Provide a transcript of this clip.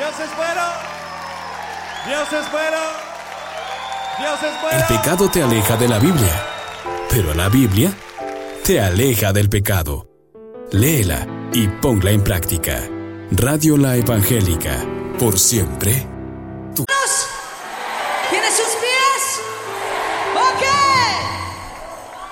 Dios es bueno. Dios es bueno. Dios es bueno. El pecado te aleja de la Biblia, pero la Biblia te aleja del pecado. Léela y ponla en práctica. Radio La Evangélica, por siempre